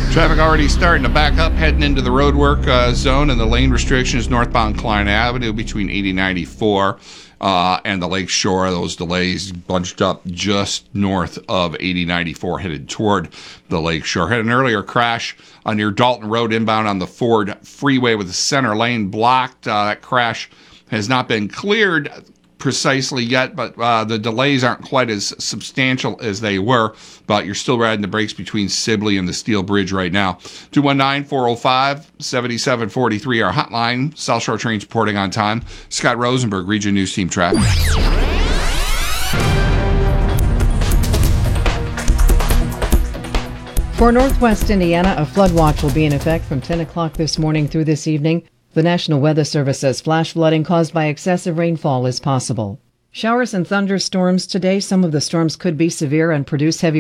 Traffic already starting to back up, heading into the roadwork zone, and the lane restrictions northbound Klein Avenue between 8094 and the Lake Shore. Those delays bunched up just north of 8094, headed toward the Lake Shore. Had an earlier crash near Dalton Road inbound on the Ford Freeway with the center lane blocked. That crash has not been cleared precisely yet, but the delays aren't quite as substantial as they were, but you're still riding the brakes between Sibley and the Steel Bridge right now. 219-405-7743, our hotline. South Shore Trains reporting on time. Scott Rosenberg, Region News Team Traffic. For Northwest Indiana, a flood watch will be in effect from 10 o'clock this morning through this evening. The National Weather Service says flash flooding caused by excessive rainfall is possible. Showers and thunderstorms today. Some of the storms could be severe and produce heavy